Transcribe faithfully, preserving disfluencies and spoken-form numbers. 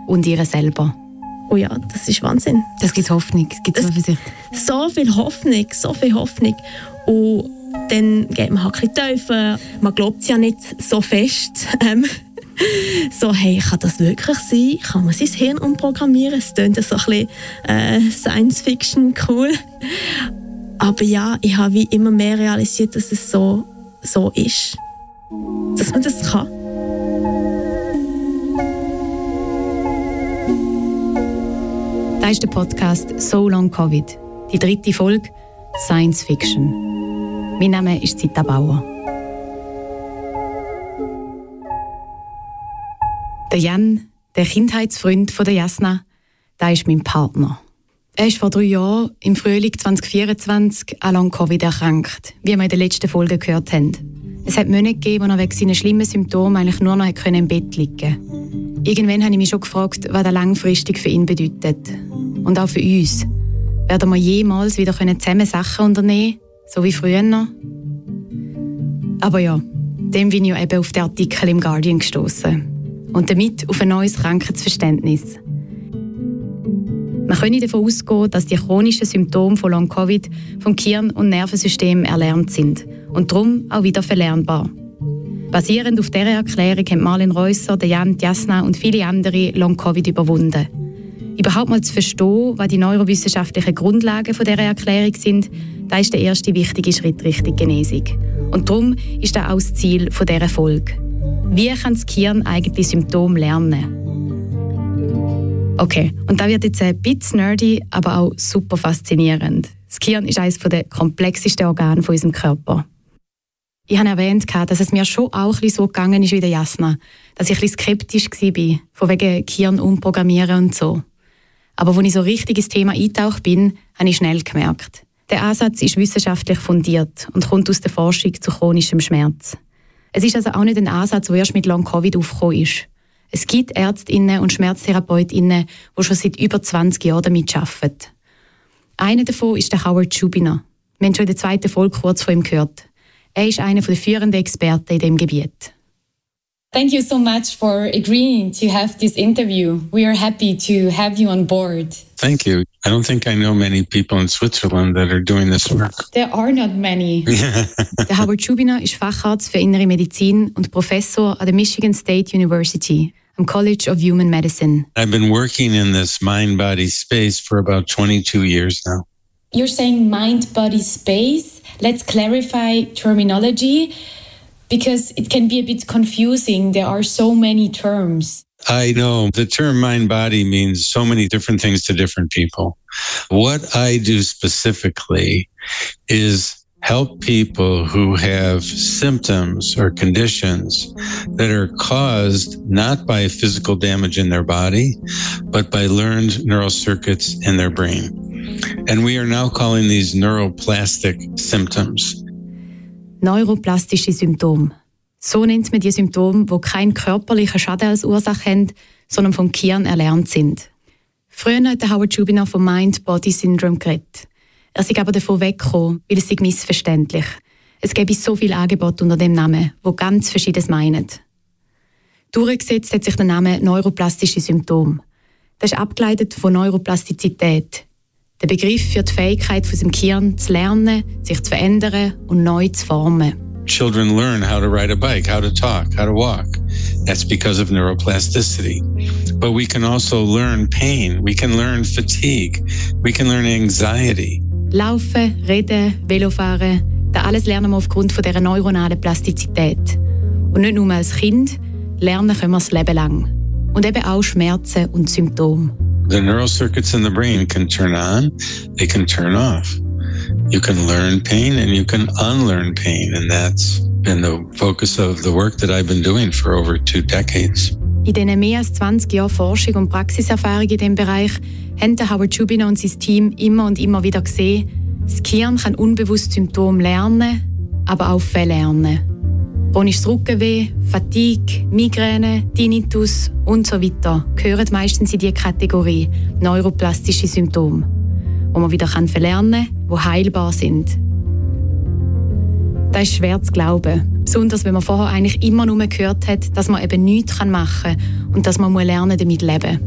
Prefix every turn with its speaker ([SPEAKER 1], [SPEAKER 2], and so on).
[SPEAKER 1] und ihr selber.
[SPEAKER 2] Oh ja, das ist Wahnsinn.
[SPEAKER 1] Das gibt Hoffnung. Es gibt so viel,
[SPEAKER 2] so viel Hoffnung, so viel Hoffnung. Und dann geht man halt ein bisschen tiefer. Man glaubt es ja nicht so fest. Ähm, so, hey, kann das wirklich sein? Kann man sein Hirn umprogrammieren? Es klingt so ein bisschen äh, Science-Fiction cool. Aber ja, ich habe wie immer mehr realisiert, dass es so, so ist. Dass man das kann.
[SPEAKER 1] Das ist der Podcast «So Long Covid», die dritte Folge «Science Fiction». Mein Name ist Zita Bauer. Der Jan, der Kindheitsfreund von der Jasna, der ist mein Partner. Er ist vor drei Jahren, im Frühling zwanzig vierundzwanzig, an Long Covid erkrankt, wie wir in der letzten Folge gehört haben. Es hat Monate gegeben, wo er wegen seiner schlimmen Symptome eigentlich nur noch im Bett liegen konnte. Irgendwann habe ich mich schon gefragt, was das langfristig für ihn bedeutet. Und auch für uns. Werden wir jemals wieder zusammen Sachen unternehmen können, so wie früher noch? Aber ja, dem bin ich ja eben auf den Artikel im Guardian gestoßen. Und damit auf ein neues Krankheitsverständnis. Man kann davon ausgehen, dass die chronischen Symptome von Long Covid vom Gehirn- und Nervensystem erlernt sind und darum auch wieder verlernbar. Basierend auf dieser Erklärung haben Marlene Reusser, Jan, Jasna und viele andere Long Covid überwunden. Überhaupt mal zu verstehen, was die neurowissenschaftlichen Grundlagen dieser Erklärung sind, das ist der erste wichtige Schritt Richtung Genesung. Und darum ist das auch das Ziel dieser Folge. Wie kann das Gehirn eigentlich Symptome lernen? Okay, und da wird jetzt ein bisschen nerdy, aber auch super faszinierend. Das Gehirn ist eines der komplexesten Organe unseres Körpers. Ich habe erwähnt, dass es mir schon auch ein bisschen so gegangen ist wie der Jasna, dass ich ein bisschen skeptisch war, von wegen Gehirn umprogrammieren und so. Aber als ich so richtig ins Thema eingetaucht bin, habe ich schnell gemerkt. Der Ansatz ist wissenschaftlich fundiert und kommt aus der Forschung zu chronischem Schmerz. Es ist also auch nicht ein Ansatz, der erst mit Long Covid aufgekommen ist. Es gibt Ärztinnen und Schmerztherapeutinnen, die schon seit über zwanzig Jahren damit arbeiten. Einer davon ist der Howard Schubiner. Wir haben schon in der zweiten Folge kurz von ihm gehört. Er ist einer der führenden Experten in diesem Gebiet.
[SPEAKER 3] Thank you so much for agreeing to have this interview. We are happy to have you on board.
[SPEAKER 4] Thank you. I don't think I know many people in Switzerland that are doing this work.
[SPEAKER 3] There are not many.
[SPEAKER 1] Der Howard Schubiner ist Facharzt für Innere Medizin und Professor an der Michigan State University am College of Human Medicine.
[SPEAKER 4] I've been working in this mind-body space for about twenty-two years now.
[SPEAKER 3] You're saying mind-body space. Let's clarify terminology because it can be a bit confusing. There are so many terms.
[SPEAKER 4] I know. The term mind-body means so many different things to different people. What I do specifically is help people who have symptoms or conditions that are caused not by physical damage in their body, but by learned neural circuits in their brain. And we are now calling these neuroplastic symptoms.
[SPEAKER 1] Neuroplastische Symptome. So nennt man die Symptome, die keinen körperlichen Schaden als Ursache haben, sondern vom Gehirn erlernt sind. Früher hat Howard Schubiner vom Mind-Body-Syndrom geredet. Er sei aber davon weggekommen, weil es sei missverständlich. Es gäbe so viele Angebote unter dem Namen, die ganz Verschiedenes meinen. Durchgesetzt hat sich der Name neuroplastische Symptome. Das ist abgeleitet von Neuroplastizität. Der Begriff für die Fähigkeit von unserem Gehirn zu lernen, sich zu verändern und neu zu formen.
[SPEAKER 4] Children learn how to ride a bike, how to talk, how to walk. That's because of neuroplasticity. But we can also learn pain. We can learn fatigue. We can learn anxiety.
[SPEAKER 1] Laufen, reden, Velofahren, das alles lernen wir aufgrund von dieser neuronalen Plastizität. Und nicht nur als Kind, lernen können wir das Leben lang. Und eben auch Schmerzen und Symptome.
[SPEAKER 4] The neural circuits in the brain can turn on, they can turn off. You can learn pain and you can unlearn pain, and that's been the focus of the work that I've been doing for over two decades.
[SPEAKER 1] In diesen mehr als zwanzig Jahren Forschung und Praxiserfahrung in diesem Bereich haben Howard Schubiner und sein Team immer und immer wieder gesehen, das Gehirn kann unbewusst Symptome lernen, aber auch verlernen. Chronisches Rückenweh, Fatigue, Migräne, Tinnitus und so weiter gehören meistens in die Kategorie neuroplastische Symptome, die man wieder verlernen kann, die heilbar sind. Das ist schwer zu glauben, besonders wenn man vorher eigentlich immer nur gehört hat, dass man eben nichts machen kann und dass man lernen damit leben muss.